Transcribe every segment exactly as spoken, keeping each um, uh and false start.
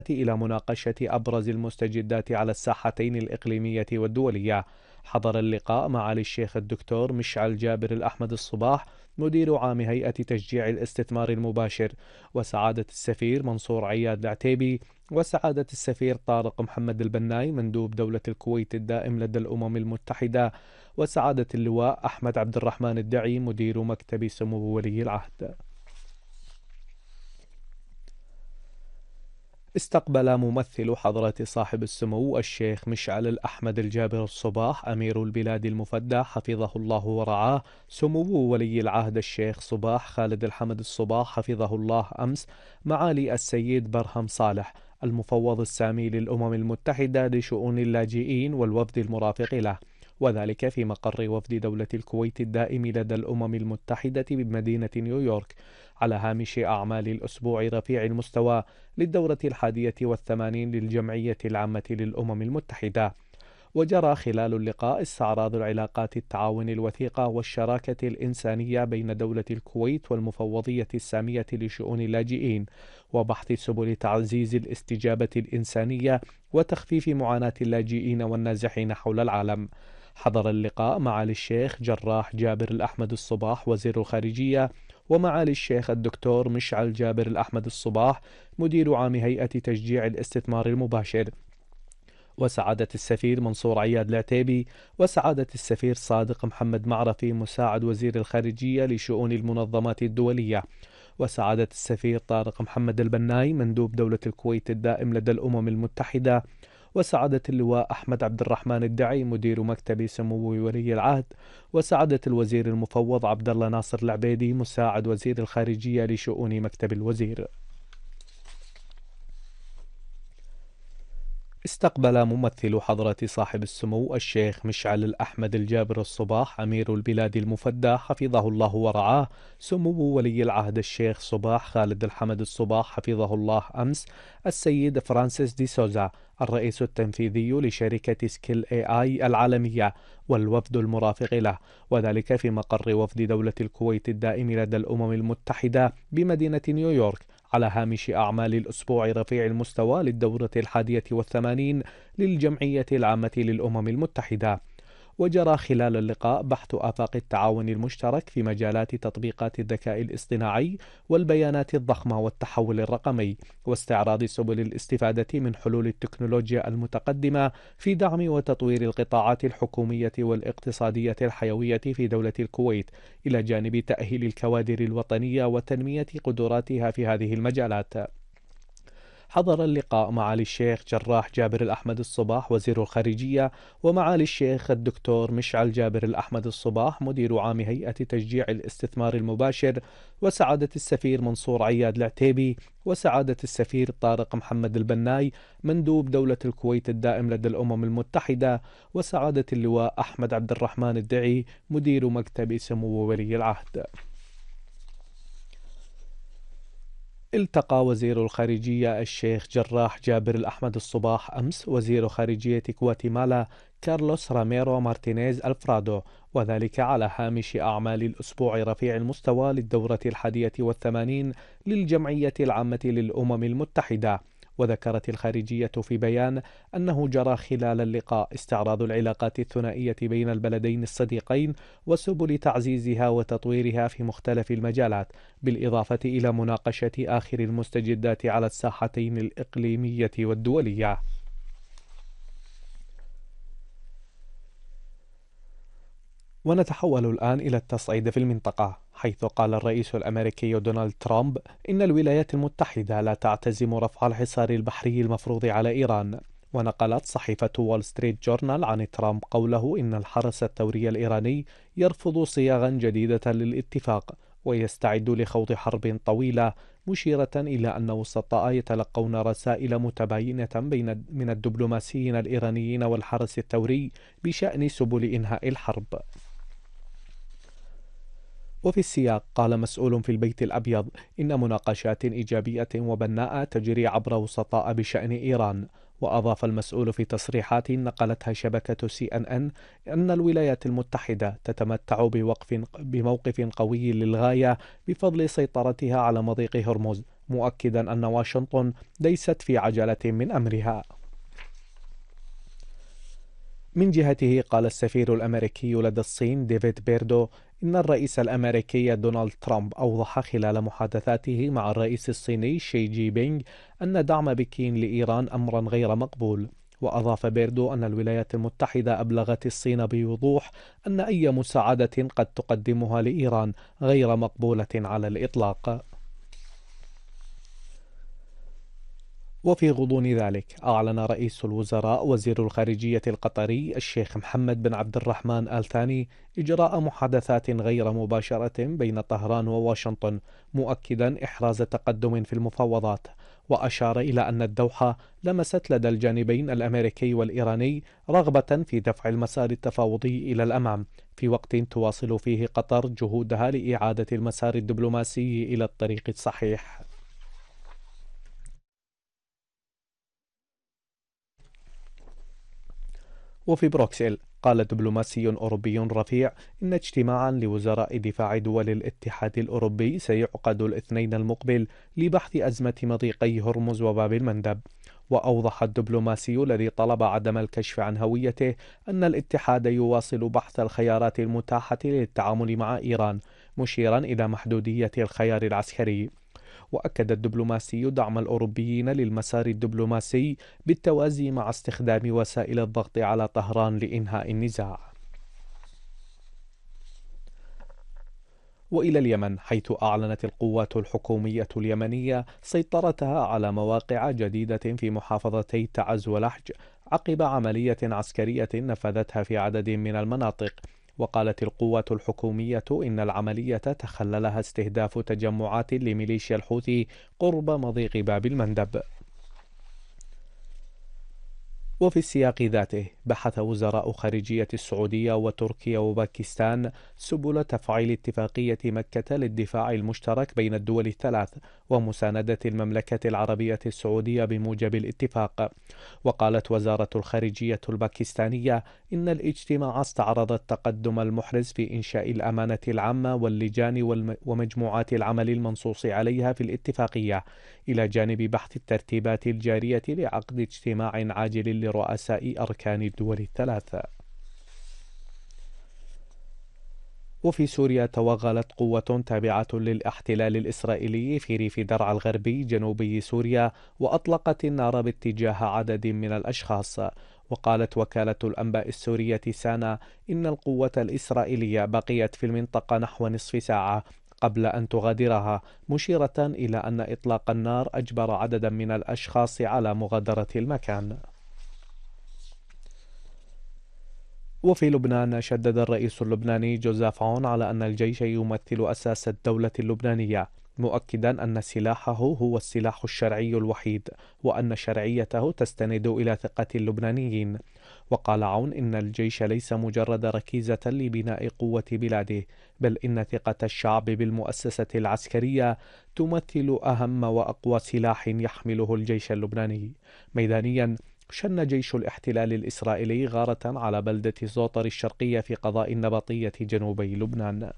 إلى مناقشة أبرز المستجدات على الساحتين الإقليمية والدولية. حضر اللقاء معالي الشيخ الدكتور مشعل جابر الأحمد الصباح مدير عام هيئة تشجيع الاستثمار المباشر، وسعادة السفير منصور عياد العتيبي، وسعادة السفير طارق محمد البناي مندوب دولة الكويت الدائم لدى الأمم المتحدة، وسعادة اللواء أحمد عبد الرحمن الدعي مدير مكتب سمو ولي العهد. استقبل ممثل حضرة صاحب السمو الشيخ مشعل الأحمد الجابر الصباح أمير البلاد المفدى حفظه الله ورعاه سمو ولي العهد الشيخ صباح خالد الحمد الصباح حفظه الله أمس معالي السيد برهم صالح المفوض السامي للأمم المتحدة لشؤون اللاجئين والوفد المرافق له، وذلك في مقر وفد دولة الكويت الدائم لدى الأمم المتحدة بمدينة نيويورك، على هامش أعمال الأسبوع رفيع المستوى للدورة الحادية والثمانين للجمعية العامة للأمم المتحدة. وجرى خلال اللقاء استعراض العلاقات التعاون الوثيقة والشراكة الإنسانية بين دولة الكويت والمفوضية السامية لشؤون اللاجئين، وبحث سبل تعزيز الاستجابة الإنسانية وتخفيف معاناة اللاجئين والنازحين حول العالم. حضر اللقاء معالي الشيخ جراح جابر الأحمد الصباح وزير الخارجية، ومعالي الشيخ الدكتور مشعل جابر الأحمد الصباح مدير عام هيئة تشجيع الاستثمار المباشر، وسعادة السفير منصور عياد العتيبي، وسعادة السفير صادق محمد معرفي مساعد وزير الخارجية لشؤون المنظمات الدولية، وسعادة السفير طارق محمد البناي مندوب دولة الكويت الدائم لدى الأمم المتحدة، وسعادة اللواء أحمد عبد الرحمن الدعي مدير مكتب سمو ولي العهد، وسعادة الوزير المفوض عبد الله ناصر العبيدي مساعد وزير الخارجية لشؤون مكتب الوزير. استقبل ممثل حضرة صاحب السمو الشيخ مشعل الأحمد الجابر الصباح أمير البلاد المفدى حفظه الله ورعاه سمو ولي العهد الشيخ صباح خالد الحمد الصباح حفظه الله أمس السيد فرانسيس دي سوزا الرئيس التنفيذي لشركة سكيل اي اي العالمية والوفد المرافق له، وذلك في مقر وفد دولة الكويت الدائم لدى الأمم المتحدة بمدينة نيويورك، على هامش أعمال الأسبوع رفيع المستوى للدورة الحادية والثمانين للجمعية العامة للأمم المتحدة. وجرى خلال اللقاء بحث آفاق التعاون المشترك في مجالات تطبيقات الذكاء الاصطناعي والبيانات الضخمة والتحول الرقمي، واستعراض سبل الاستفادة من حلول التكنولوجيا المتقدمة في دعم وتطوير القطاعات الحكومية والاقتصادية الحيوية في دولة الكويت، إلى جانب تأهيل الكوادر الوطنية وتنمية قدراتها في هذه المجالات. حضر اللقاء معالي الشيخ جراح جابر الأحمد الصباح وزير الخارجية، ومعالي الشيخ الدكتور مشعل جابر الأحمد الصباح مدير عام هيئة تشجيع الاستثمار المباشر، وسعادة السفير منصور عياد العتيبي، وسعادة السفير طارق محمد البناي مندوب دولة الكويت الدائم لدى الأمم المتحدة، وسعادة اللواء أحمد عبد الرحمن الدعي مدير مكتب سمو ولي العهد. التقى وزير الخارجية الشيخ جراح جابر الأحمد الصباح أمس وزير خارجية غواتيمالا كارلوس راميرو مارتينيز الفرادو، وذلك على هامش أعمال الأسبوع رفيع المستوى للدورة الحادية والثمانين للجمعية العامة للأمم المتحدة. وذكرت الخارجية في بيان أنه جرى خلال اللقاء استعراض العلاقات الثنائية بين البلدين الصديقين وسبل تعزيزها وتطويرها في مختلف المجالات، بالإضافة إلى مناقشة آخر المستجدات على الساحتين الإقليمية والدولية. ونتحول الآن إلى التصعيد في المنطقة، حيث قال الرئيس الأمريكي دونالد ترامب إن الولايات المتحدة لا تعتزم رفع الحصار البحري المفروض على إيران. ونقلت صحيفة وول ستريت جورنال عن ترامب قوله إن الحرس الثوري الإيراني يرفض صياغا جديدة للاتفاق ويستعد لخوض حرب طويلة، مشيرة إلى أن وسطاء يتلقون رسائل متباينة بين من الدبلوماسيين الإيرانيين والحرس الثوري بشأن سبل إنهاء الحرب. وفي السياق قال مسؤول في البيت الأبيض إن مناقشات إيجابية وبناءة تجري عبر وسطاء بشأن إيران. وأضاف المسؤول في تصريحات نقلتها شبكة سي أن أن أن الولايات المتحدة تتمتع بوقف بموقف قوي للغاية بفضل سيطرتها على مضيق هرمز، مؤكدا أن واشنطن ليست في عجلة من أمرها. من جهته قال السفير الأمريكي لدى الصين ديفيد بيردو إن الرئيس الأمريكي دونالد ترامب أوضح خلال محادثاته مع الرئيس الصيني شي جي بينغ أن دعم بكين لإيران أمرا غير مقبول. وأضاف بيردو أن الولايات المتحدة أبلغت الصين بوضوح أن أي مساعدة قد تقدمها لإيران غير مقبولة على الإطلاق. وفي غضون ذلك أعلن رئيس الوزراء وزير الخارجية القطري الشيخ محمد بن عبد الرحمن آل ثاني إجراء محادثات غير مباشرة بين طهران وواشنطن، مؤكدا إحراز تقدم في المفاوضات، وأشار إلى أن الدوحة لمست لدى الجانبين الأمريكي والإيراني رغبة في دفع المسار التفاوضي إلى الأمام، في وقت تواصل فيه قطر جهودها لإعادة المسار الدبلوماسي إلى الطريق الصحيح. وفي بروكسل قال دبلوماسي أوروبي رفيع إن اجتماعا لوزراء دفاع دول الاتحاد الأوروبي سيعقد الاثنين المقبل لبحث أزمة مضيقي هرمز وباب المندب. وأوضح الدبلوماسي الذي طلب عدم الكشف عن هويته أن الاتحاد يواصل بحث الخيارات المتاحة للتعامل مع إيران، مشيرا إلى محدودية الخيار العسكري. وأكد الدبلوماسي دعم الأوروبيين للمسار الدبلوماسي بالتوازي مع استخدام وسائل الضغط على طهران لإنهاء النزاع. وإلى اليمن، حيث أعلنت القوات الحكومية اليمنية سيطرتها على مواقع جديدة في محافظتي تعز ولحج عقب عملية عسكرية نفذتها في عدد من المناطق. وقالت القوات الحكومية إن العملية تخللها استهداف تجمعات لميليشيا الحوثي قرب مضيق باب المندب. وفي السياق ذاته بحث وزراء خارجية السعودية وتركيا وباكستان سبل تفعيل اتفاقية مكة للدفاع المشترك بين الدول الثلاث ومساندة المملكة العربية السعودية بموجب الاتفاق. وقالت وزارة الخارجية الباكستانية إن الاجتماع استعرض التقدم المحرز في إنشاء الأمانة العامة واللجان ومجموعات العمل المنصوص عليها في الاتفاقية، إلى جانب بحث الترتيبات الجارية لعقد اجتماع عاجل لرؤساء أركان الدول الثلاثة. وفي سوريا توغلت قوة تابعة للاحتلال الإسرائيلي في ريف درعا الغربي جنوبي سوريا وأطلقت النار باتجاه عدد من الأشخاص. وقالت وكالة الأنباء السورية سانا إن القوة الإسرائيلية بقيت في المنطقة نحو نصف ساعة قبل أن تغادرها، مشيرة إلى أن إطلاق النار أجبر عددا من الأشخاص على مغادرة المكان. وفي لبنان شدد الرئيس اللبناني جوزيف عون على أن الجيش يمثل أساس الدولة اللبنانية، مؤكدا أن سلاحه هو السلاح الشرعي الوحيد، وأن شرعيته تستند إلى ثقة اللبنانيين. وقال عون إن الجيش ليس مجرد ركيزة لبناء قوة بلاده، بل إن ثقة الشعب بالمؤسسة العسكرية تمثل أهم وأقوى سلاح يحمله الجيش اللبناني. ميدانيا، شن جيش الاحتلال الإسرائيلي غارة على بلدة زوطر الشرقية في قضاء النبطية جنوبي لبنان.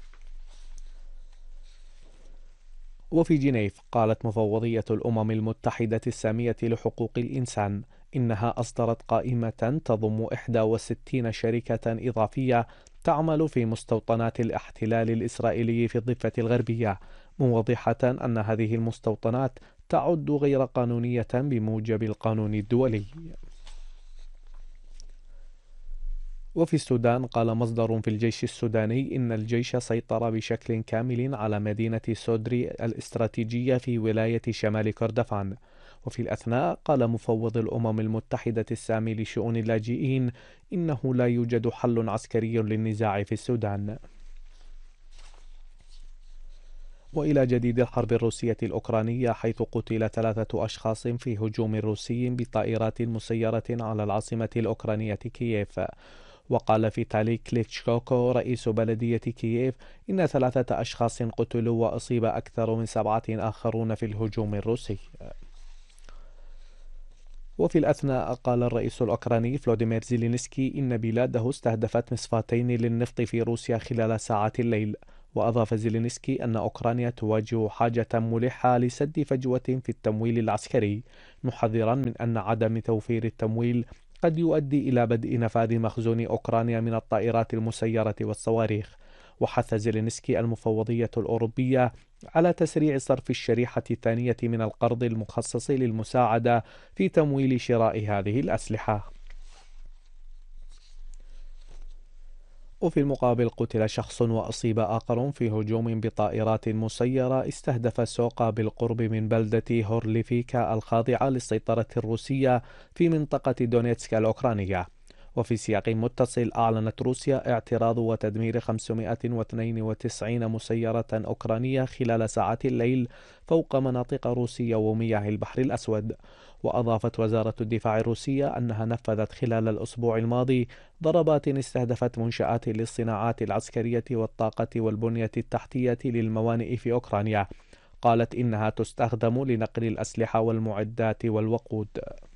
وفي جنيف قالت مفوضية الأمم المتحدة السامية لحقوق الإنسان إنها أصدرت قائمة تضم إحدى وستين شركة إضافية تعمل في مستوطنات الاحتلال الإسرائيلي في الضفة الغربية، موضحة أن هذه المستوطنات تعد غير قانونية بموجب القانون الدولي. وفي السودان قال مصدر في الجيش السوداني إن الجيش سيطر بشكل كامل على مدينة سودري الاستراتيجية في ولاية شمال كردفان. وفي الأثناء قال مفوض الأمم المتحدة السامي لشؤون اللاجئين إنه لا يوجد حل عسكري للنزاع في السودان. وإلى جديد الحرب الروسية الأوكرانية، حيث قتل ثلاثة أشخاص في هجوم روسي بطائرات مسيرة على العاصمة الأوكرانية كييف. وقال فيتالي كليتشكوكو رئيس بلدية كييف إن ثلاثة أشخاص قتلوا وأصيب أكثر من سبعة آخرون في الهجوم الروسي. وفي الأثناء قال الرئيس الأوكراني فلوديمير زيلينسكي إن بلاده استهدفت مصفاتين للنفط في روسيا خلال ساعات الليل. وأضاف زيلينسكي أن أوكرانيا تواجه حاجة ملحة لسد فجوة في التمويل العسكري، محذرا من أن عدم توفير التمويل قد يؤدي إلى بدء نفاذ مخزون أوكرانيا من الطائرات المسيرة والصواريخ. وحث زيلينسكي المفوضية الأوروبية على تسريع صرف الشريحة الثانية من القرض المخصص للمساعدة في تمويل شراء هذه الأسلحة. وفي المقابل قتل شخص وأصيب آخر في هجوم بطائرات مسيرة استهدف سوق بالقرب من بلدة هورليفيكا الخاضعة للسيطرة الروسية في منطقة دونيتسك الأوكرانية. وفي سياق متصل أعلنت روسيا اعتراض وتدمير خمسمائة واثنين وتسعين مسيرة أوكرانية خلال ساعات الليل فوق مناطق روسية ومياه البحر الأسود. وأضافت وزارة الدفاع الروسية أنها نفذت خلال الأسبوع الماضي ضربات استهدفت منشآت للصناعات العسكرية والطاقة والبنية التحتية للموانئ في أوكرانيا. قالت إنها تستخدم لنقل الأسلحة والمعدات والوقود.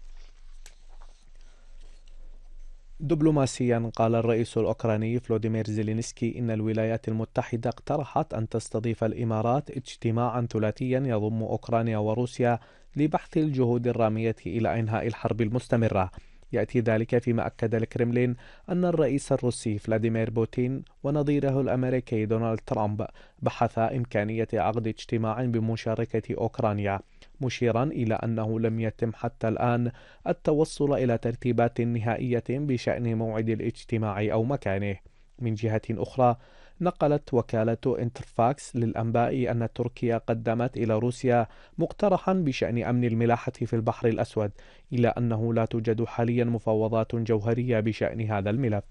دبلوماسيا، قال الرئيس الأوكراني فلوديمير زيلينسكي إن الولايات المتحدة اقترحت أن تستضيف الإمارات اجتماعا ثلاثيا يضم أوكرانيا وروسيا لبحث الجهود الرامية إلى إنهاء الحرب المستمرة. يأتي ذلك فيما أكد الكرملين أن الرئيس الروسي فلاديمير بوتين ونظيره الأمريكي دونالد ترامب بحثا إمكانية عقد اجتماع بمشاركة أوكرانيا، مشيرا إلى أنه لم يتم حتى الآن التوصل إلى ترتيبات نهائية بشأن موعد الاجتماع أو مكانه. من جهة أخرى، نقلت وكالة انترفاكس للأنباء أن تركيا قدمت إلى روسيا مقترحا بشأن أمن الملاحة في البحر الأسود، إلا أنه لا توجد حاليا مفاوضات جوهرية بشأن هذا الملف.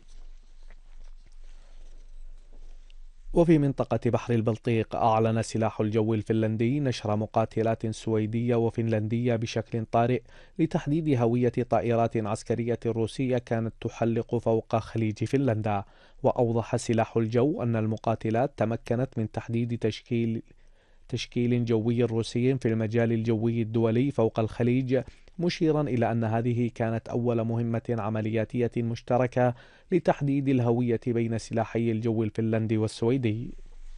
وفي منطقة بحر البلطيق، أعلن سلاح الجو الفنلندي نشر مقاتلات سويدية وفنلندية بشكل طارئ لتحديد هوية طائرات عسكرية روسية كانت تحلق فوق خليج فنلندا. وأوضح سلاح الجو أن المقاتلات تمكنت من تحديد تشكيل تشكيل جوي روسي في المجال الجوي الدولي فوق الخليج، مشيرا إلى أن هذه كانت أول مهمة عملياتية مشتركة لتحديد الهوية بين سلاحي الجو الفنلندي والسويدي.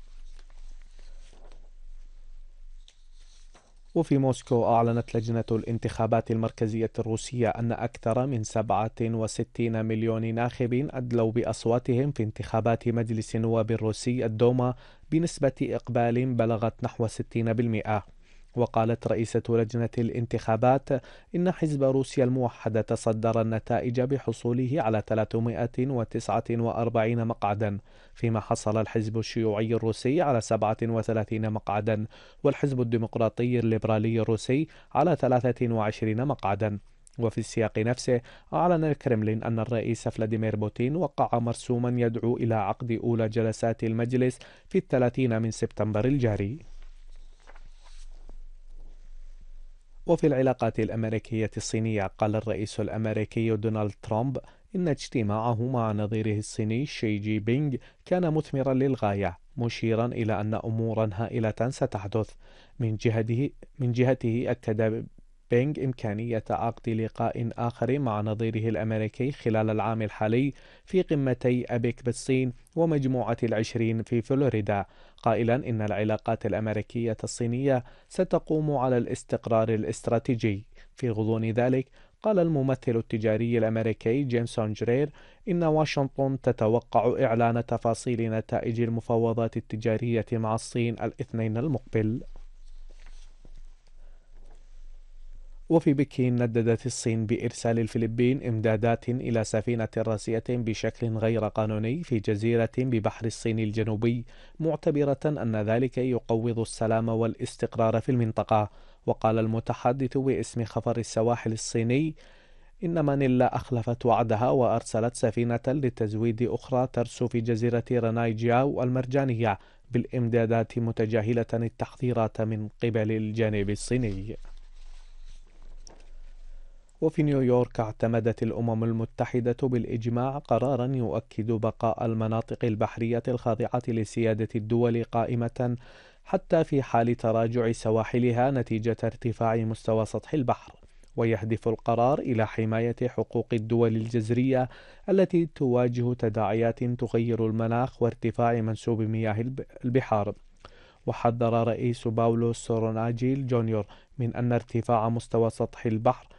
وفي موسكو، أعلنت لجنة الانتخابات المركزية الروسية أن أكثر من سبعة وستين مليون ناخب أدلوا بأصواتهم في انتخابات مجلس النواب الروسي الدوما بنسبة إقبال بلغت نحو ستين بالمئة. وقالت رئيسة لجنة الانتخابات إن حزب روسيا الموحدة تصدر النتائج بحصوله على ثلاثمائة وتسعة وأربعين مقعدا، فيما حصل الحزب الشيوعي الروسي على سبعة وثلاثين مقعدا، والحزب الديمقراطي الليبرالي الروسي على ثلاثة وعشرين مقعدا. وفي السياق نفسه، أعلن الكرملين أن الرئيس فلاديمير بوتين وقع مرسوما يدعو إلى عقد أولى جلسات المجلس في الثلاثين من سبتمبر الجاري. وفي العلاقات الأمريكية الصينية، قال الرئيس الأمريكي دونالد ترامب إن اجتماعه مع نظيره الصيني شي جي بينغ كان مثمرا للغاية، مشيرا إلى أن أمورا هائلة ستحدث. من جهته, من جهته أكد بينغ إمكانية عقد لقاء آخر مع نظيره الأمريكي خلال العام الحالي في قمتي أبيك بالصين ومجموعة العشرين في فلوريدا، قائلا إن العلاقات الأمريكية الصينية ستقوم على الاستقرار الاستراتيجي. في غضون ذلك، قال الممثل التجاري الأمريكي جيمسون جرير إن واشنطن تتوقع إعلان تفاصيل نتائج المفاوضات التجارية مع الصين الاثنين المقبل. وفي بكين، نددت الصين بإرسال الفلبين إمدادات إلى سفينة راسية بشكل غير قانوني في جزيرة ببحر الصين الجنوبي، معتبرة أن ذلك يقوض السلام والاستقرار في المنطقة. وقال المتحدث باسم خفر السواحل الصيني إن مانيلا أخلفت وعدها وأرسلت سفينة لتزويد أخرى ترسو في جزيرة رنايجياو المرجانية بالإمدادات، متجاهلة التحذيرات من قبل الجانب الصيني. وفي نيويورك، اعتمدت الأمم المتحدة بالإجماع قرارا يؤكد بقاء المناطق البحرية الخاضعة لسيادة الدول قائمة حتى في حال تراجع سواحلها نتيجة ارتفاع مستوى سطح البحر. ويهدف القرار إلى حماية حقوق الدول الجزرية التي تواجه تداعيات تغير المناخ وارتفاع منسوب مياه البحار. وحذر رئيس باولو سوروناجيل جونيور من أن ارتفاع مستوى سطح البحر